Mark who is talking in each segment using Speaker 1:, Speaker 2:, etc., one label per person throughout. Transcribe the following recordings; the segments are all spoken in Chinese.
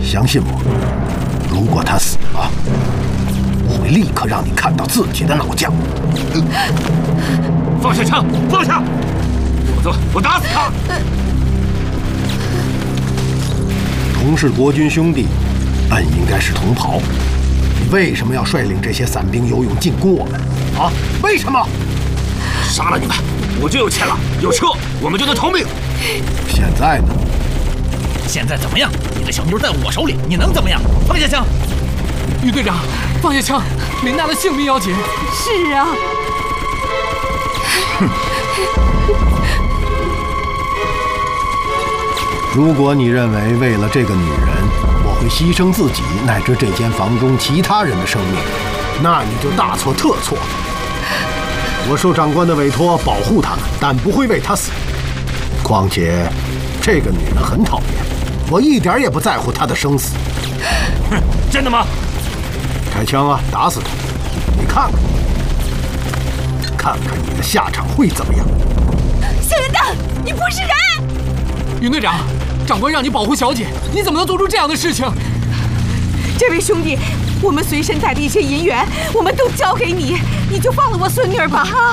Speaker 1: 相信我，如果他死了，我会立刻让你看到自己的脑浆。
Speaker 2: 放下枪，放下，否则我打死他。
Speaker 1: 同是国军兄弟，本应该是同袍，你为什么要率领这些散兵游勇进攻我们？啊？为什么？
Speaker 2: 杀了你们，我就有钱了，有车，我们就能逃命。
Speaker 1: 现在呢？
Speaker 3: 现在怎么样？你的小妞在我手里，你能怎么样？放下枪！
Speaker 4: 于队长，放下枪，林娜的性命要紧。
Speaker 5: 是啊。
Speaker 1: 哼。如果你认为为了这个女人，我会牺牲自己乃至这间房中其他人的生命，那你就大错特错。我受长官的委托保护他们，但不会为她死。况且，这个女人很讨厌，我一点也不在乎她的生死。
Speaker 2: 哼，真的吗？
Speaker 1: 开枪啊，打死她！你看看，看看你的下场会怎么样？
Speaker 5: 小人蛋，你不是人！
Speaker 4: 云队长，长官让你保护小姐，你怎么能做出这样的事情？
Speaker 5: 这位兄弟，我们随身带的一些银元，我们都交给你，你就放了我孙女儿吧！哈。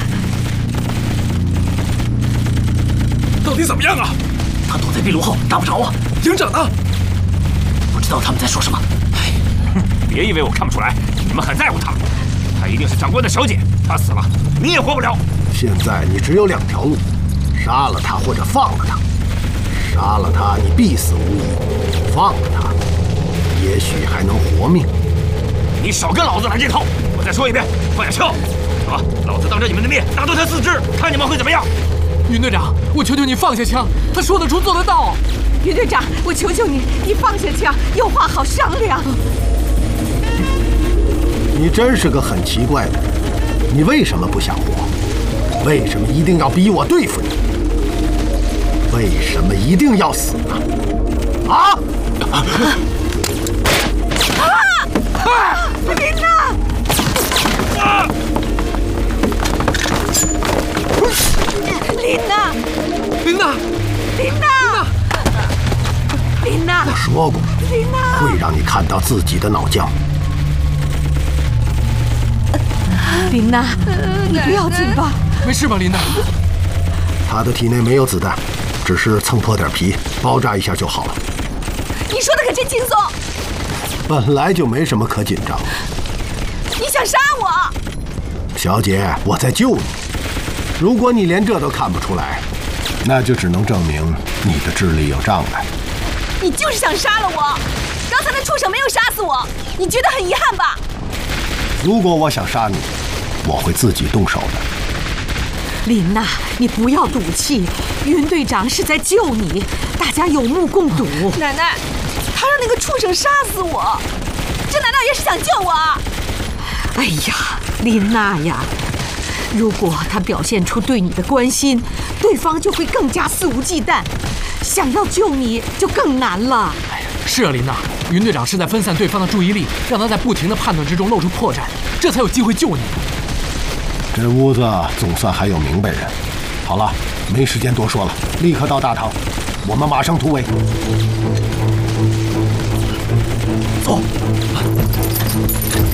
Speaker 2: 到底怎么样啊？他躲在壁炉后，打不着啊。营长呢？不知道他们在说什么。哎，哼，别以为我看不出来，你们很在乎他。她一定是长官的小姐，她死了，你也活不了。
Speaker 1: 现在你只有2条路：杀了她或者放了她。杀了她，你必死无疑；放了她，也许还能活命。
Speaker 2: 你少跟老子来这套！我再说一遍，放下枪！走，老子当着你们的面打断他4肢，看你们会怎么样！
Speaker 4: 云队长，我求求你放下枪，他说得出做得到。
Speaker 5: 云队长，我求求你，你放下枪，有话好商量。
Speaker 1: 你真是个很奇怪的人，你为什么不想活？为什么一定要逼我对付你？为什么一定要死呢？啊！
Speaker 5: 琳娜！琳娜！
Speaker 4: 琳娜！
Speaker 5: 琳娜！琳娜！
Speaker 1: 我说过，
Speaker 5: 琳娜
Speaker 1: 会让你看到自己的脑浆。
Speaker 5: 琳娜，你不要紧吧？
Speaker 4: 没事吧，琳娜？
Speaker 1: 他的体内没有子弹，只是蹭破点皮，包扎一下就好了。
Speaker 5: 你说的可真轻松。
Speaker 1: 本来就没什么可紧张的。
Speaker 5: 你想杀我？
Speaker 1: 小姐，我在救你。如果你连这都看不出来，那就只能证明你的智力有障碍。
Speaker 5: 你就是想杀了我。刚才那畜生没有杀死我，你觉得很遗憾吧？
Speaker 1: 如果我想杀你，我会自己动手的。
Speaker 5: 琳娜，你不要赌气，云队长是在救你，大家有目共睹。奶奶，他让那个畜生杀死我，这难道也是想救我？哎呀，琳娜呀，如果他表现出对你的关心，对方就会更加肆无忌惮，想要救你就更难了。
Speaker 4: 是啊，琳娜，云队长是在分散对方的注意力，让他在不停的判断之中露出破绽，这才有机会救你。
Speaker 1: 这屋子总算还有明白人。好了，没时间多说了，立刻到大堂，我们马上突围。走。